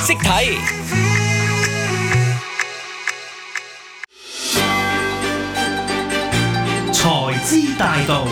識睇。 財資大道，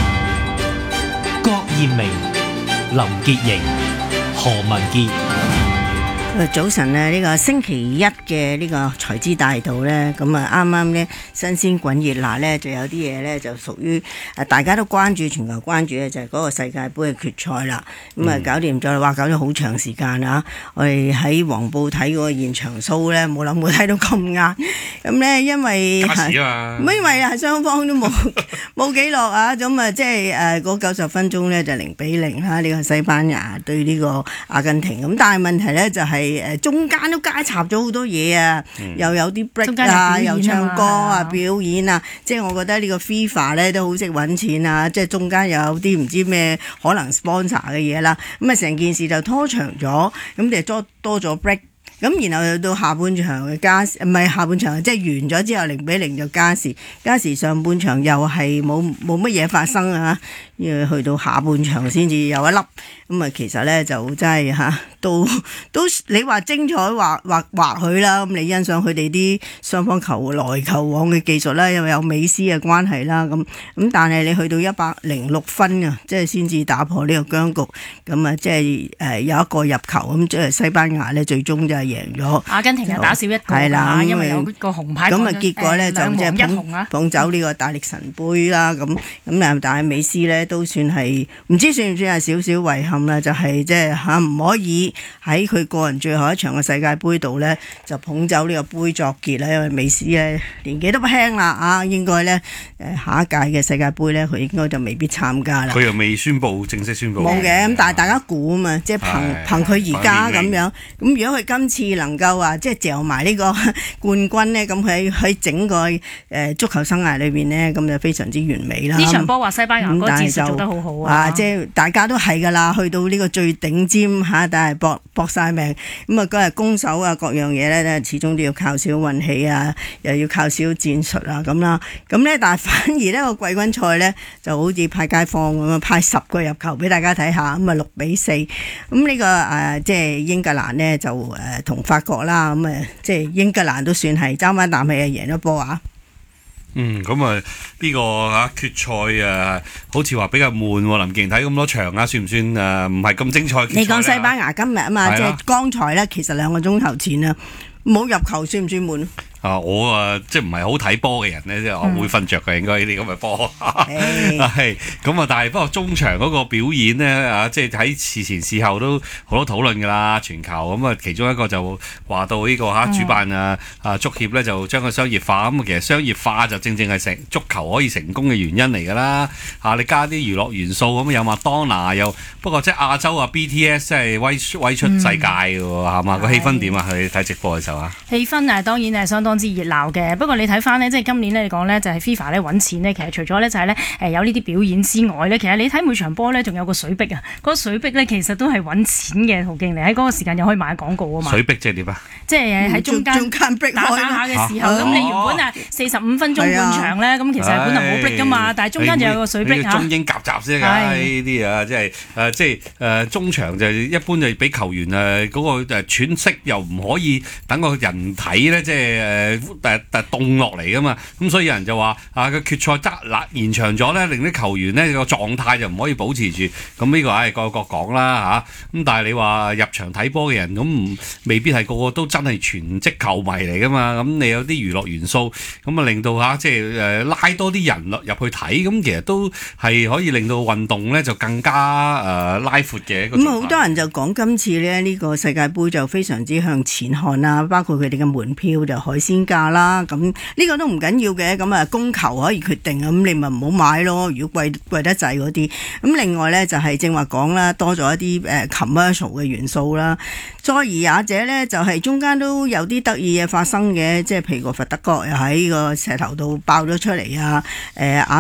郭艷明、林潔瑩、何文傑。 早晨啊！呢個星期一嘅呢個財資大道呢，咁啊啱啱呢新鮮滾熱辣呢，就有啲嘢呢，就屬於大家都關注、全球關注嘅就係嗰個世界盃嘅決賽啦。咁啊搞掂咗啦，哇！搞咗好長時間啊！我哋喺黃埔睇嗰個現場 show 呢，冇諗冇睇到咁晏。咁呢，因為係雙方都冇記錄啊，咁啊即係嗰90分鐘呢，就0-0啦。呢個西班牙對呢個阿根廷。咁但係問題呢，就係中間都加插咗好多嘢啊，又有啲 break 啊，又唱歌啊，表演啊，即係我覺得呢個 FIFA 咧都好識揾錢啊，即係中間又有啲唔知咩可能 sponsor 嘅嘢啦，咁啊成件事就拖長咗，咁就多咗 break。咁然後又到下半場嘅加時，唔係下半場，即係完咗之後0-0就加時上半場又係冇乜嘢發生啊，要去到下半場先至有一粒，咁啊其實咧就真係都你話精彩或許啦，咁你欣賞佢哋啲雙方球來球往嘅技術啦，因為有美斯嘅關係啦，咁但係你去到106分啊，即係先至打破呢個僵局，咁啊即係有一個入球，咁即係西班牙咧最終就係贏咗， 阿根廷又打少一個， 係啦， 因為有個紅牌， 咁啊結果咧就即係捧走呢個大力神杯啦，咁但係美斯咧都算係唔知算唔算係少少遺憾啦，就係即係唔可以喺佢個人最後一場嘅世界盃度咧就捧走呢個杯作結啦，因為美斯咧年紀都輕啦應該咧下一屆嘅世界盃咧佢應該就未必參加啦。 佢又未正式宣佈。冇嘅，咁但係大家估啊嘛，即係憑佢而家咁樣，咁如果佢今次能夠話即係嚼埋呢個冠軍咧，咁佢喺整個足球生涯裏邊咧，咁就非常之完美啦。 呢場波話西班牙嗰個戰術做得好好啊！ 即係大家都係㗎啦，去到呢個最頂尖但係搏晒命，咁啊嗰日攻守啊各樣嘢咧，始終都要靠少運氣啊，又要靠少戰術啊咁啦。咁咧，但係反而呢個季軍賽咧就好似派街坊咁樣，派10個入球俾大家睇下，咁啊6-4。咁呢個即係英格蘭呢，就同法國啦，咁即係英格蘭都算係爭翻啖氣啊，贏咗波啊！ 咁啊呢個決賽好似話比較悶喎，林健睇咁多場算唔算唔係咁精彩？ 你講西班牙今日啊嘛，即係剛才咧，其實2個鐘頭前啊，冇入球算唔算悶？ 我即係唔係好睇波嘅人咧，即係我會瞓着嘅，應該呢啲咁嘅波。係咁但係不過中場嗰個表演咧即係喺事前事後都好多討論㗎啦，全球咁其中一個就話到呢個主辦足協咧就將佢商業化，咁其實商業化就正正係足球可以成功嘅原因嚟㗎啦。你加啲娛樂元素咁有麥當娜又不過即係亞洲BTS 真係威出世界㗎喎，係嘛？個氣氛點啊？去睇直播嘅時候氣氛當然係相當之熱鬧嘅。不過你睇翻呢，即係今年呢，你講呢，就係 FIFA 咧揾錢呢。其實除咗呢，就係呢有呢啲表演之外呢，其實你睇每場波呢，仲有個水壁啊。嗰個水壁呢，其實都係揾錢嘅途徑嚟，喺嗰個時間又可以賣廣告啊嘛。 水壁即係點啊？ 即係喺中間打下嘅時候，咁你原本45分鐘半場呢，咁其實本來冇 break 噶嘛，但係中間就有個水壁中英夾雜先㗎呢啲即係中場就一般就俾球員嗰個喘息又唔可以等個人體呢，即係凍落嚟㗎嘛，咁所以有人就話個決賽延長咗呢，令啲球員呢個狀態就唔可以保持住，咁呢個各講啦咁但係你話入場睇波嘅人咁未必係個個都真係全職球迷嚟㗎嘛，咁你有啲娛樂元素咁令到即係拉多啲人入去睇，咁其實都係可以令到運動呢就更加拉闊嘅一個。 咁好多人就講今次呢個世界盃就非常之向前看啦，包括佢哋嘅門票就海鮮價啦，咁呢個都唔緊要嘅，咁供求可以決定，咁你咪唔好買咯。如果貴得滯嗰啲，咁另外呢，就係正話講啦，多咗一啲commercial 嘅元素啦。再而也者呢，就係中間都有啲得意嘅發生嘅，即係譬如個佛得角又喺個石頭度爆咗出嚟啊！